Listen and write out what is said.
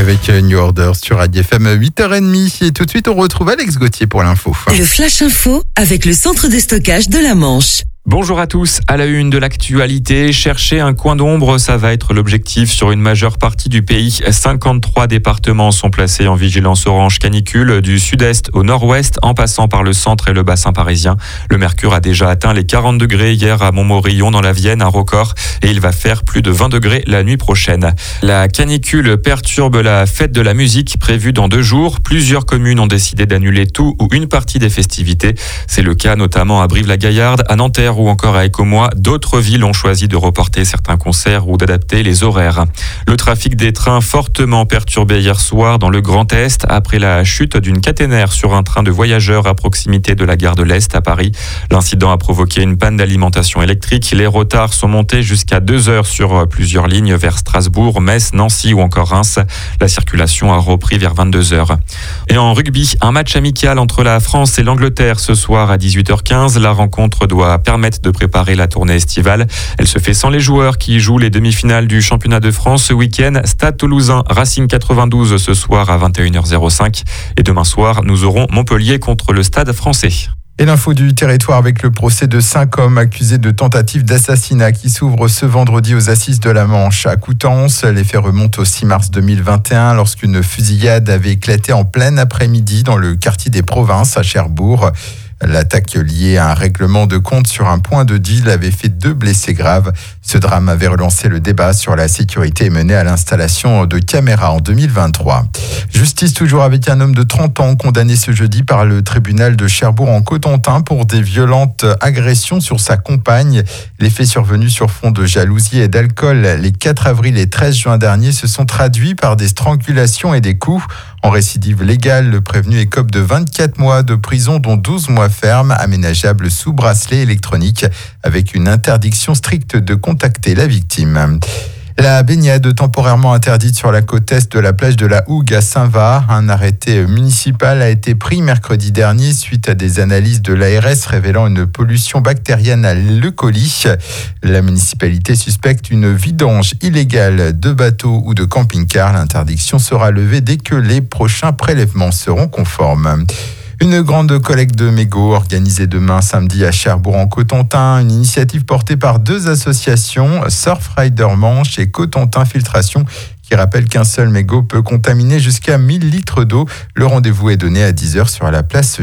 avec New Order sur Radio FM 8h30. Et tout de suite, on retrouve Alex Gauthier pour l'info. Le Flash Info avec le centre de stockage de la Manche. Bonjour à tous, à la une de l'actualité, chercher un coin d'ombre, ça va être l'objectif sur une majeure partie du pays. 53 départements sont placés en vigilance orange canicule, du sud-est au nord-ouest, en passant par le centre et le bassin parisien. Le mercure a déjà atteint les 40 degrés hier à Montmorillon dans la Vienne, à Rocor, et il va faire plus de 20 degrés la nuit prochaine. La canicule perturbe la fête de la musique prévue dans 2 jours. Plusieurs communes ont décidé d'annuler tout ou une partie des festivités. C'est le cas notamment à Brive-la-Gaillarde, à Nanterre ou encore à Écomois. D'autres villes ont choisi de reporter certains concerts ou d'adapter les horaires. Le trafic des trains fortement perturbé hier soir dans le Grand Est après la chute d'une caténaire sur un train de voyageurs à proximité de la gare de l'Est à Paris. L'incident a provoqué une panne d'alimentation électrique. Les retards sont montés jusqu'à 2 heures sur plusieurs lignes vers Strasbourg, Metz, Nancy ou encore Reims. La circulation a repris vers 22 heures. Et en rugby, un match amical entre la France et l'Angleterre ce soir à 18h15. La rencontre doit permettre de préparer la tournée estivale. Elle se fait sans les joueurs qui jouent les demi-finales du championnat de France ce week-end. Stade Toulousain, Racing 92 ce soir à 21h05. Et demain soir, nous aurons Montpellier contre le Stade Français. Et l'info du territoire avec le procès de 5 hommes accusés de tentative d'assassinat qui s'ouvre ce vendredi aux assises de la Manche à Coutances. Les faits remontent au 6 mars 2021 lorsqu'une fusillade avait éclaté en plein après-midi dans le quartier des Provinces à Cherbourg. L'attaque liée à un règlement de compte sur un point de deal avait fait 2 blessés graves. Ce drame avait relancé le débat sur la sécurité et mené à l'installation de caméras en 2023. Justice toujours avec un homme de 30 ans condamné ce jeudi par le tribunal de Cherbourg en Cotentin pour des violentes agressions sur sa compagne. Les faits survenus sur fond de jalousie et d'alcool les 4 avril et 13 juin dernier se sont traduits par des strangulations et des coups. En récidive légale, le prévenu écope de 24 mois de prison, dont 12 mois fermes, aménageables sous bracelet électronique, avec une interdiction stricte de contacter la victime. La baignade temporairement interdite sur la côte est de la plage de la Hougue à Saint-Va. Un arrêté municipal a été pris mercredi dernier suite à des analyses de l'ARS révélant une pollution bactérienne à l'E. coli. La municipalité suspecte une vidange illégale de bateaux ou de camping-cars. L'interdiction sera levée dès que les prochains prélèvements seront conformes. Une grande collecte de mégots organisée demain samedi à Cherbourg en Cotentin. Une initiative portée par 2 associations, Surfrider Manche et Cotentin Filtration, qui rappelle qu'un seul mégot peut contaminer jusqu'à 1000 litres d'eau. Le rendez-vous est donné à 10h sur la place